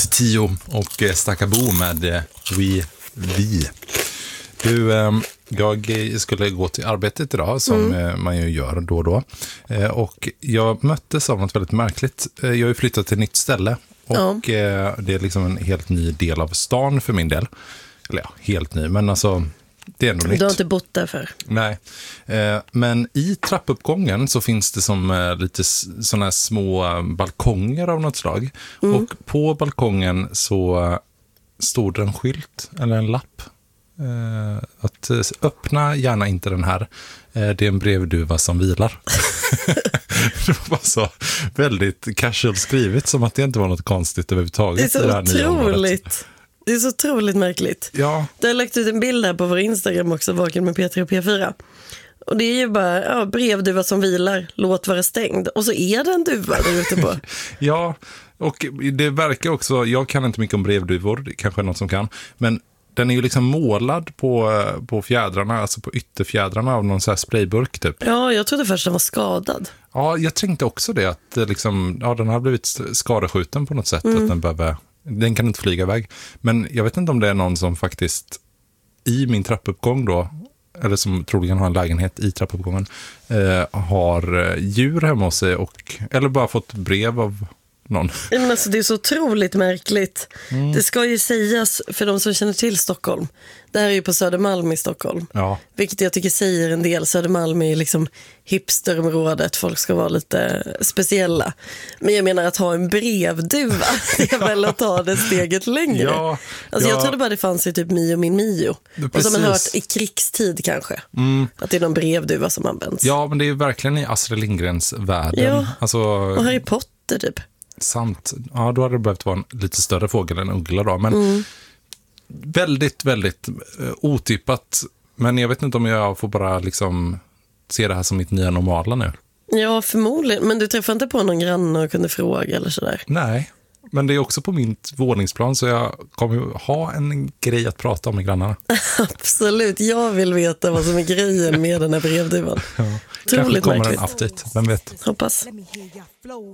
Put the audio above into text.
Tio och Stackabo med We. Du, jag skulle gå till arbetet idag som man ju gör då och då. Och jag möttes av något väldigt märkligt. Jag har ju flyttat till ett nytt ställe och det är liksom en helt ny del av stan för min del. Eller ja, helt ny, men alltså det är ändå nytt. Du har inte bott där för? Nej, men i trappuppgången så finns det som lite sådana här små balkonger av något slag. Och på balkongen så står det en skylt eller en lapp. Att öppna gärna inte den här. Det är en brevduva som vilar. Det var så väldigt casual skrivet, som att det inte var något konstigt överhuvudtaget. Det är så otroligt. Det är så otroligt märkligt. Ja. Du har lagt ut en bild här på vår Instagram också, Vaken med P3 och P4. Och det är ju bara brevduva som vilar, låt vara stängd. Och så är det en duva där ute på. Ja, och det verkar också, jag kan inte mycket om brevduvor, det kanske är något som kan, men den är ju liksom målad på fjädrarna, alltså på ytterfjädrarna av någon så här sprayburk typ. Ja, jag trodde först den var skadad. Ja, jag tänkte också det, att liksom, den har blivit skadeskjuten på något sätt, att den kan inte flyga iväg. Men jag vet inte om det är någon som faktiskt i min trappuppgång då, eller som troligen har en lägenhet i trappuppgången, har djur hemma hos sig eller bara fått brev av någon. Men alltså, det är så otroligt märkligt. Det ska ju sägas, för de som känner till Stockholm, det här är ju på Södermalm i Stockholm. Ja. Vilket jag tycker säger en del. Södermalm är ju liksom hipsterområdet, folk ska vara lite speciella. Men jag menar, att ha en brevduva, det är väl att ta det steget längre. Ja, alltså jag trodde bara det fanns i typ Mio min Mio. Och som man hört i krigstid kanske. Att det är någon brevduva som används. Ja, men det är ju verkligen i Astrid Lindgrens världen. Ja, alltså, och Harry Potter typ. Sant. Ja, då hade det behövt vara en lite större fågel än uggla då. Men väldigt, väldigt otippat. Men jag vet inte om jag får bara liksom se det här som mitt nya normala nu. Ja, förmodligen. Men du träffade inte på någon granne och kunde fråga eller sådär? Nej, men det är också på min våningsplan, så jag kommer ju ha en grej att prata om med grannarna. Absolut, jag vill veta vad som är grejen med den här brevduvan. Ja. Kanske kommer en update, vem vet. Hoppas.